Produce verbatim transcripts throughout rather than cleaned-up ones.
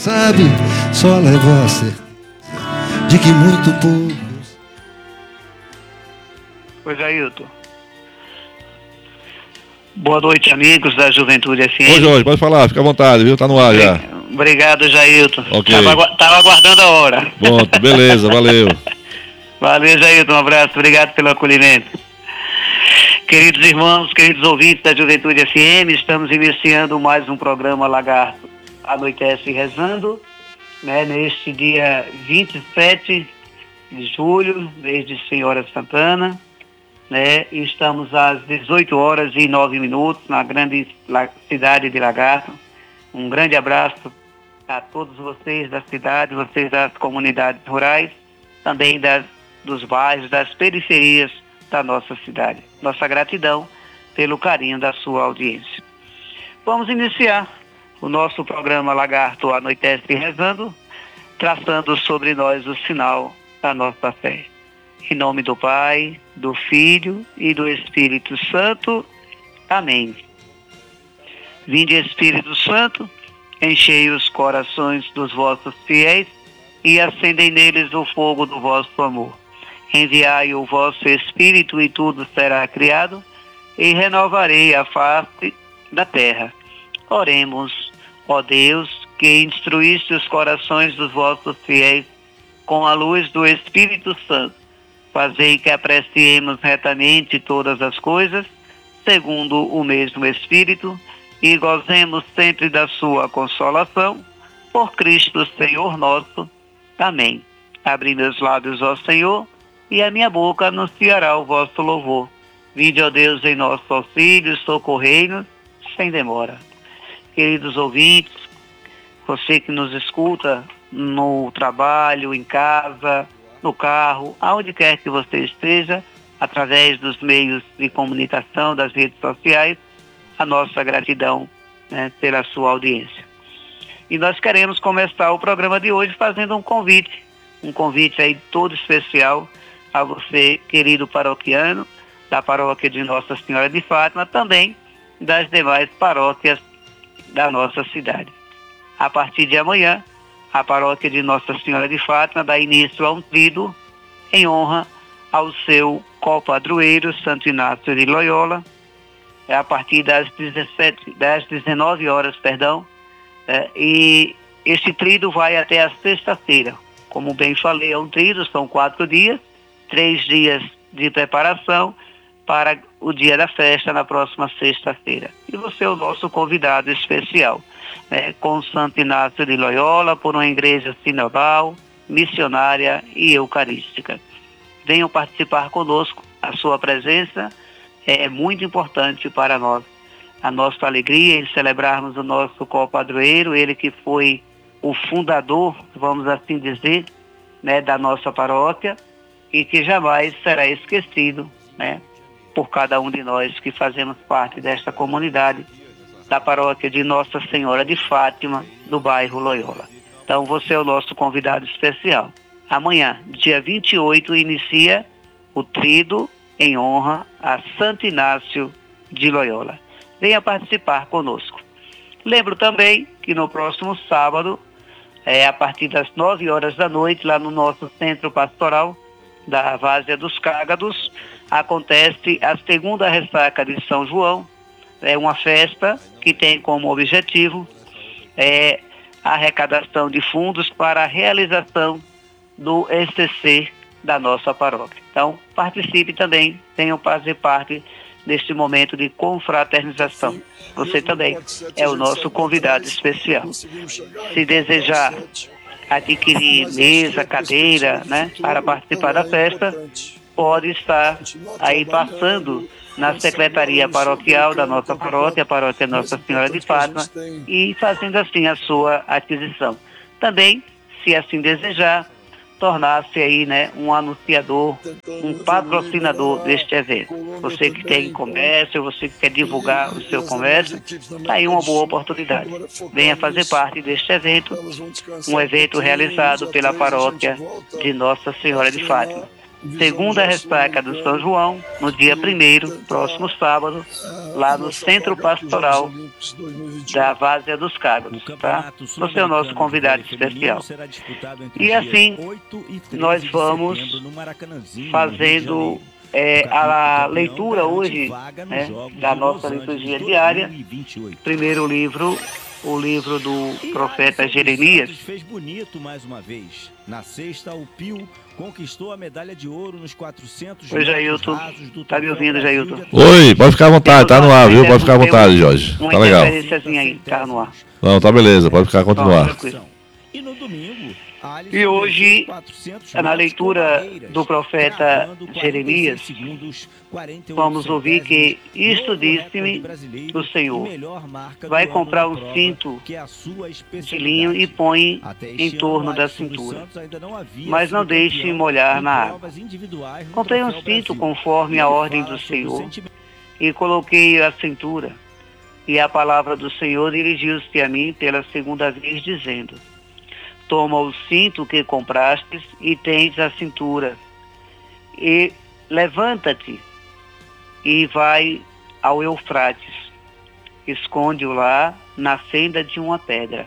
Sabe, só levou a certeza de que muito poucos. Pois é, Ailton. Boa noite, amigos da Juventude F M. Ô, Jorge, pode falar, fica à vontade, viu? Tá no ar já. Obrigado, Jailton. Ok. Tava, tava aguardando a hora. Pronto, beleza, valeu. Valeu, Jailton, um abraço, obrigado pelo acolhimento. Queridos irmãos, queridos ouvintes da Juventude F M, estamos iniciando mais um programa Lagarto Anoitece Rezando, né, neste dia vinte e sete de julho, mês de Senhora Santana, né, e estamos às dezoito horas e nove minutos na grande cidade de Lagarto. Um grande abraço a todos vocês da cidade, vocês das comunidades rurais, também das, dos bairros, das periferias da nossa cidade. Nossa gratidão pelo carinho da sua audiência. Vamos iniciar o nosso programa Lagarto Anoitece Rezando, traçando sobre nós o sinal da nossa fé. Em nome do Pai, do Filho e do Espírito Santo. Amém. Vinde, Espírito Santo, enchei os corações dos vossos fiéis e acendei neles o fogo do vosso amor. Enviai o vosso Espírito e tudo será criado, e renovarei a face da terra. Oremos, ó Deus, que instruíste os corações dos vossos fiéis com a luz do Espírito Santo. Fazei que apreciemos retamente todas as coisas, segundo o mesmo Espírito, e gozemos sempre da sua consolação, por Cristo Senhor nosso. Amém. Abri meus lábios, ó Senhor, e a minha boca anunciará o vosso louvor. Vinde, ó Deus, em nosso auxílio, socorrei-nos sem demora. Queridos ouvintes, você que nos escuta no trabalho, em casa, no carro, aonde quer que você esteja, através dos meios de comunicação, das redes sociais, a nossa gratidão, né, pela sua audiência. E nós queremos começar o programa de hoje fazendo um convite, um convite aí todo especial a você, querido paroquiano, da paróquia de Nossa Senhora de Fátima, também das demais paróquias da nossa cidade. A partir de amanhã, a paróquia de Nossa Senhora de Fátima dá início a um tríduo em honra ao seu copadroeiro, Santo Inácio de Loyola, é a partir das, dezessete, das dezenove horas, perdão, é, e este tríduo vai até a sexta-feira. Como bem falei, é um tríduo, são quatro dias, três dias de preparação para o dia da festa na próxima sexta-feira. E você é o nosso convidado especial, né, com Santo Inácio de Loyola, por uma igreja sinodal, missionária e eucarística. Venham participar conosco, a sua presença é muito importante para nós. A nossa alegria em celebrarmos o nosso copadroeiro, ele que foi o fundador, vamos assim dizer, né, da nossa paróquia, e que jamais será esquecido, né, por cada um de nós que fazemos parte desta comunidade da paróquia de Nossa Senhora de Fátima, do bairro Loyola. Então você é o nosso convidado especial. Amanhã, dia vinte e oito, inicia o tríduo em honra a Santo Inácio de Loyola. Venha participar conosco. Lembro também que no próximo sábado, é, a partir das nove horas da noite, lá no nosso centro pastoral da Várzea dos Cágados, acontece a segunda ressaca de São João. É uma festa que tem como objetivo é, a arrecadação de fundos para a realização do E C C da nossa paróquia. Então, participe também, venham fazer parte deste momento de confraternização. Você também é o nosso convidado especial. Se desejar adquirir mesa, cadeira, né, para participar da festa, pode estar aí passando na Secretaria Paroquial da nossa paróquia, a Paróquia Nossa Senhora de Fátima, e fazendo assim a sua aquisição. Também, se assim desejar, tornar-se aí, né, um anunciador, um patrocinador deste evento. Você que tem comércio, você que quer divulgar o seu comércio, está aí uma boa oportunidade. Venha fazer parte deste evento, um evento realizado pela paróquia de Nossa Senhora de Fátima. segunda ressaca do São João, no dia primeiro, próximo sábado, lá no Centro Pastoral da Várzea dos Cagos, tá? Você é o nosso convidado especial. E assim, nós vamos fazendo é, a leitura hoje, né, da nossa liturgia diária. Primeiro livro, o livro do profeta Jeremias. Fez bonito mais uma vez. Na sexta, o Pio conquistou a medalha de ouro nos quatrocentos Oi, Jailton. Tá me ouvindo, Jailton? Oi, pode ficar à vontade, tá no ar, viu? Pode ficar à vontade, Jorge. Uma Tá legal. interferênciazinha aí, tá no ar. Não, tá beleza, pode ficar, continuar. E no domingo, E hoje, na leitura do profeta Jeremias, vamos ouvir que isto disse-me o Senhor: vai comprar um cinto de linho e põe em torno da cintura, mas não deixe molhar na água. Comprei um cinto conforme a ordem do Senhor e coloquei a cintura, e a palavra do Senhor dirigiu-se a mim pela segunda vez, dizendo: toma o cinto que comprastes e tens a cintura, e levanta-te e vai ao Eufrates, esconde-o lá na fenda de uma pedra.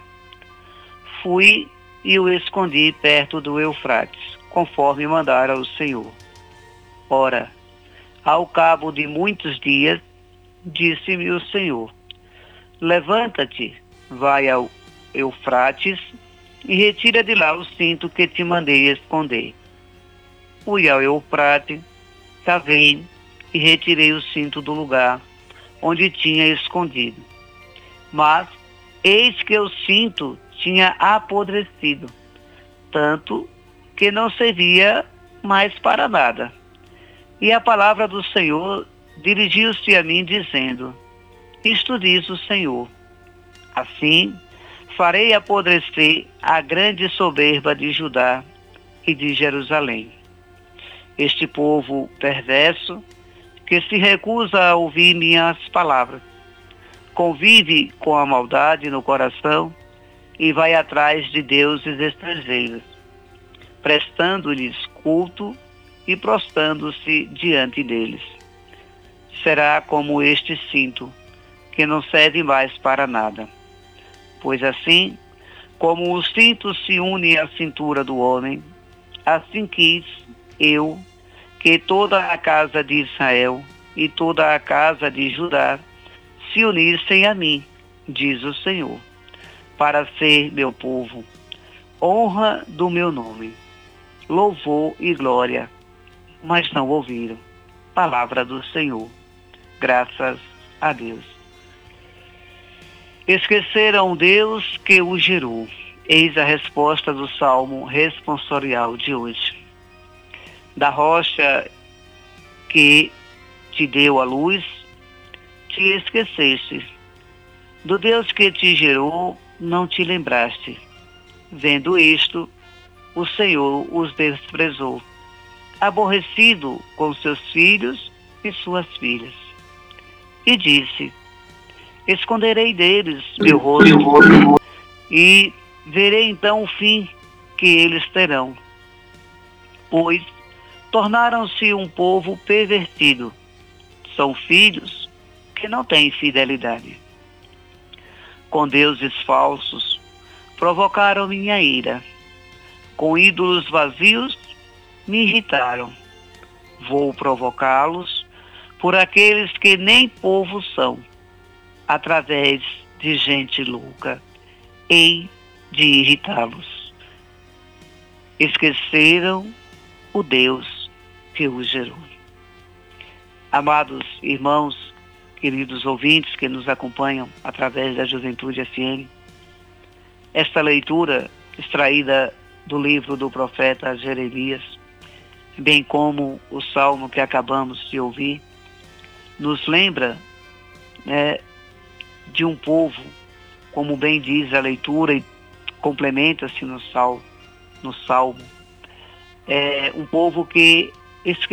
Fui e o escondi perto do Eufrates, conforme mandara o Senhor. Ora, ao cabo de muitos dias, disse-me o Senhor: levanta-te, vai ao Eufrates e retira de lá o cinto que te mandei esconder. Fui ao Eufrates, cavei e retirei o cinto do lugar onde tinha escondido. Mas eis que o cinto tinha apodrecido, tanto que não servia mais para nada. E a palavra do Senhor dirigiu-se a mim, dizendo: isto diz o Senhor: assim farei apodrecer a grande soberba de Judá e de Jerusalém. Este povo perverso, que se recusa a ouvir minhas palavras, convive com a maldade no coração e vai atrás de deuses estrangeiros, prestando-lhes culto e prostrando-se diante deles. Será como este cinto, que não serve mais para nada. Pois assim, como o cinto se une à cintura do homem, assim quis eu que toda a casa de Israel e toda a casa de Judá se unissem a mim, diz o Senhor, para ser meu povo, honra do meu nome, louvor e glória, mas não ouviram. Palavra do Senhor. Graças a Deus. Esqueceram Deus que o gerou. Eis a resposta do salmo responsorial de hoje. Da rocha que te deu a luz, te esqueceste. Do Deus que te gerou, não te lembraste. Vendo isto, o Senhor os desprezou, aborrecido com seus filhos e suas filhas. E disse: esconderei deles meu rosto, e verei então o fim que eles terão. Pois tornaram-se um povo pervertido. São filhos que não têm fidelidade. Com deuses falsos provocaram minha ira. Com ídolos vazios me irritaram. Vou provocá-los por aqueles que nem povo são, através de gente louca, hei de irritá-los. Esqueceram o Deus que os gerou. Amados irmãos, queridos ouvintes que nos acompanham através da Juventude F M, esta leitura extraída do livro do profeta Jeremias, bem como o salmo que acabamos de ouvir, nos lembra, né, de um povo, como bem diz a leitura e complementa-se no salmo, no salmo, é um povo que